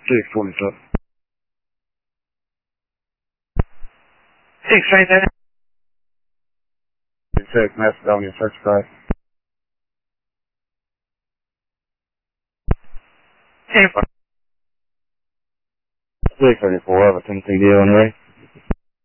627. 627. 6 Macedonia, search price. 10-4. 634, I have a Tennessee deal on the way.